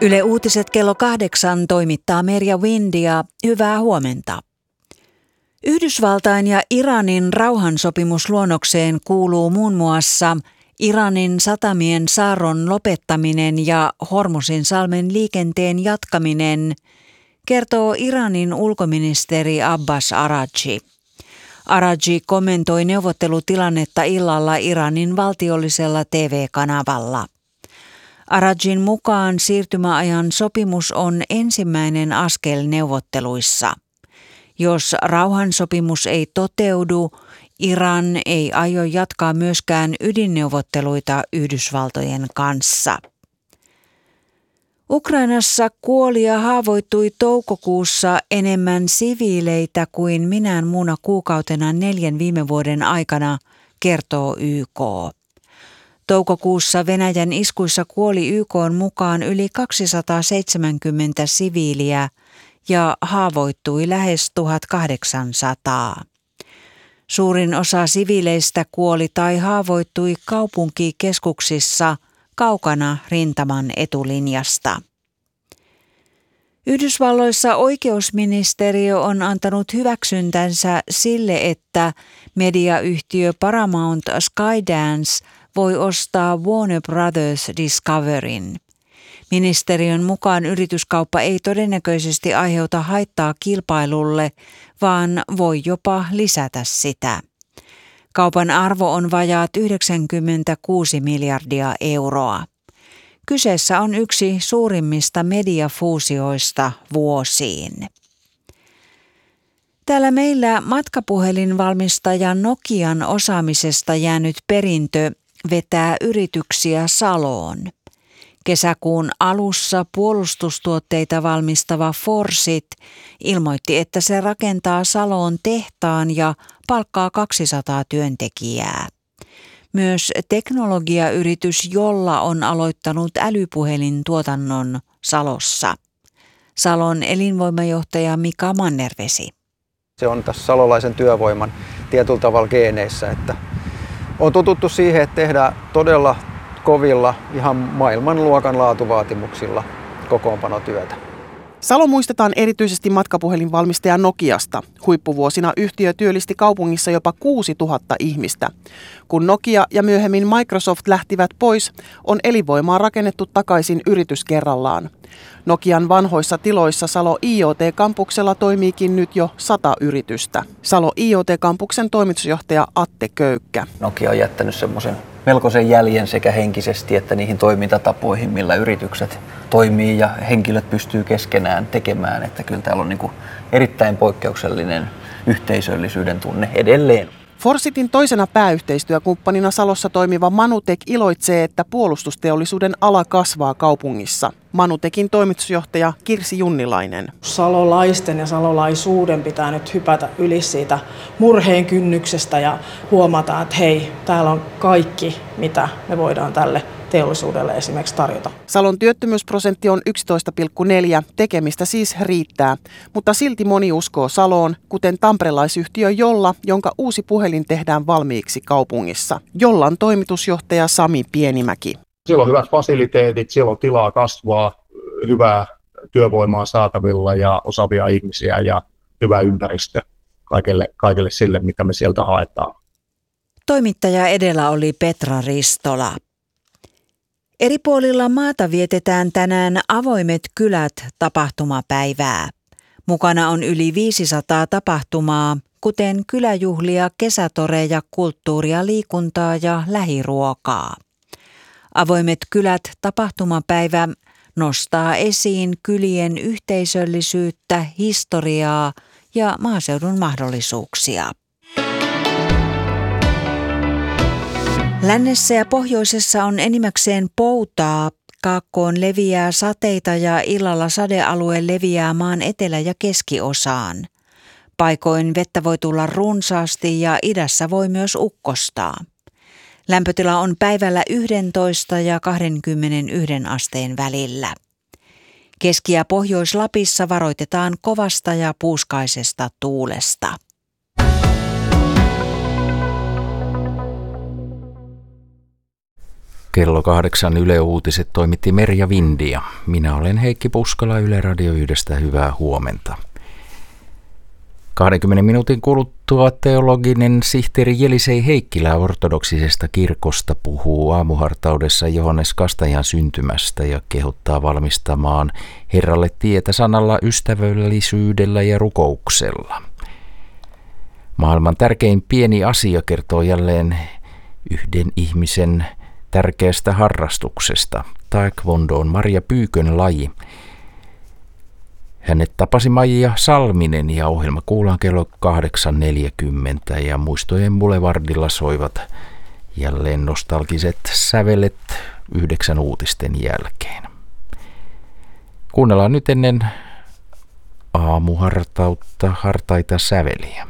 Yle Uutiset kello 8 toimittaa Merja Windia. Hyvää huomenta. Yhdysvaltain ja Iranin rauhansopimusluonnokseen kuuluu muun muassa Iranin satamien saarron lopettaminen ja Hormuzin salmen liikenteen jatkaminen, kertoo Iranin ulkoministeri Abbas Araghchi. Araghchi kommentoi neuvottelutilannetta illalla Iranin valtiollisella TV-kanavalla. Araghchin mukaan siirtymäajan sopimus on ensimmäinen askel neuvotteluissa. Jos rauhansopimus ei toteudu, Iran ei aio jatkaa myöskään ydinneuvotteluita Yhdysvaltojen kanssa. Ukrainassa kuoli ja haavoittui toukokuussa enemmän siviileitä kuin minään muuna kuukautena 4 viime vuoden aikana, kertoo YK. Toukokuussa Venäjän iskuissa kuoli YK:n mukaan yli 270 siviiliä ja haavoittui lähes 1800. Suurin osa siviileistä kuoli tai haavoittui kaupunkikeskuksissa kaukana rintaman etulinjasta. Yhdysvalloissa oikeusministeriö on antanut hyväksyntänsä sille, että mediayhtiö Paramount Skydance voi ostaa Warner Brothers Discoveryn. Ministeriön mukaan yrityskauppa ei todennäköisesti aiheuta haittaa kilpailulle, vaan voi jopa lisätä sitä. Kaupan arvo on vajaat 96 miljardia euroa. Kyseessä on yksi suurimmista mediafuusioista vuosiin. Täällä meillä matkapuhelinvalmistaja Nokian osaamisesta jäänyt perintö vetää yrityksiä Saloon. Kesäkuun alussa puolustustuotteita valmistava Forsit ilmoitti, että se rakentaa Saloon tehtaan ja palkkaa 200 työntekijää. Myös teknologiayritys Jolla on aloittanut älypuhelintuotannon Salossa. Salon elinvoimajohtaja Mika Mannervesi. Se on tässä salolaisen työvoiman tietyllä tavalla geeneissä, että on totuttu siihen, että tehdään todella kovilla, ihan maailmanluokan laatuvaatimuksilla kokoonpanotyötä. Salo muistetaan erityisesti matkapuhelinvalmistaja Nokiasta. Huippuvuosina yhtiö työllisti kaupungissa jopa 6000 ihmistä. Kun Nokia ja myöhemmin Microsoft lähtivät pois, on elinvoimaa rakennettu takaisin yritys kerrallaan. Nokian vanhoissa tiloissa Salo IoT-kampuksella toimiikin nyt jo 100 yritystä. Salo IoT-kampuksen toimitusjohtaja Atte Köykkä. Nokia on jättänyt semmoisen melkoisen jäljen sekä henkisesti että niihin toimintatapoihin, millä yritykset toimii ja henkilöt pystyy keskenään tekemään. Että kyllä täällä on niin kuin erittäin poikkeuksellinen yhteisöllisyyden tunne edelleen. Forsitin toisena pääyhteistyökumppanina Salossa toimiva Manutek iloitsee, että puolustusteollisuuden ala kasvaa kaupungissa. Manutekin toimitusjohtaja Kirsi Junnilainen. Salolaisten ja salolaisuuden pitää nyt hypätä yli siitä murheen kynnyksestä ja huomata, että hei, täällä on kaikki, mitä me voidaan tälle teollisuudelle esimerkiksi tarjota. Salon työttömyysprosentti on 11,4, tekemistä siis riittää, mutta silti moni uskoo Saloon, kuten tamperelaisyhtiö Jolla, jonka uusi puhelin tehdään valmiiksi kaupungissa. Jollan toimitusjohtaja Sami Pienimäki. Siellä on hyvät fasiliteetit, siellä on tilaa kasvaa, hyvää työvoimaa saatavilla ja osaavia ihmisiä ja hyvä ympäristö kaikelle sille, mitä me sieltä haetaan. Toimittaja edellä oli Petra Ristola. Eri puolilla maata vietetään tänään Avoimet kylät -tapahtumapäivää. Mukana on yli 500 tapahtumaa, kuten kyläjuhlia, kesätoreja, kulttuuria, liikuntaa ja lähiruokaa. Avoimet kylät -tapahtumapäivä nostaa esiin kylien yhteisöllisyyttä, historiaa ja maaseudun mahdollisuuksia. Lännessä ja pohjoisessa on enimmäkseen poutaa, kaakkoon leviää sateita ja illalla sadealue leviää maan etelä- ja keskiosaan. Paikoin vettä voi tulla runsaasti ja idässä voi myös ukkostaa. Lämpötila on päivällä 11 ja 21 asteen välillä. Keski- ja Pohjois-Lapissa varoitetaan kovasta ja puuskaisesta tuulesta. Kello 8 Yle Uutiset toimitti Merja Vindia. Minä olen Heikki Puskala Yle Radio 1. Hyvää huomenta. 20 minuutin kuluttua teologinen sihteeri Jelisei Heikkilä ortodoksisesta kirkosta puhuu aamuhartaudessa Johannes Kastajan syntymästä ja kehottaa valmistamaan Herralle tietä sanalla, ystävällisyydellä ja rukouksella. Maailman tärkein pieni asia kertoo jälleen yhden ihmisen tärkeästä harrastuksesta. Taekwondo on Marja Pyykön laji. Hänet tapasi Maija Salminen ja ohjelma kuullaan kello 8.40 ja muistojen Boulevardilla soivat jälleen nostalgiset sävelet 9 uutisten jälkeen. Kuunnellaan nyt ennen aamuhartautta hartaita säveliä.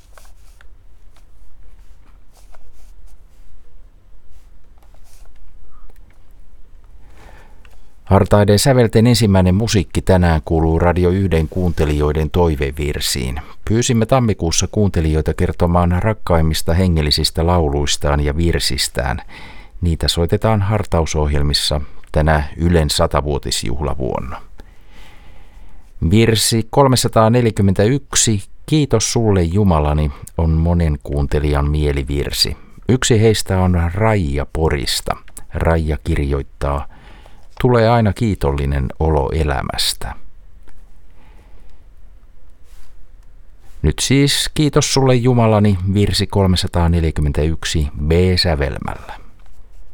Hartaiden sävelten ensimmäinen musiikki tänään kuuluu Radio 1 kuuntelijoiden toivevirsiin. Pyysimme tammikuussa kuuntelijoita kertomaan rakkaimmista hengellisistä lauluistaan ja virsistään. Niitä soitetaan hartausohjelmissa tänä Ylen 100-vuotisjuhlavuonna. Virsi 341, Kiitos sulle Jumalani, on monen kuuntelijan mielivirsi. Yksi heistä on Raija Porista. Raija kirjoittaa: Tulee aina kiitollinen olo elämästä. Nyt siis Kiitos sulle Jumalani, virsi 341 B-sävelmällä.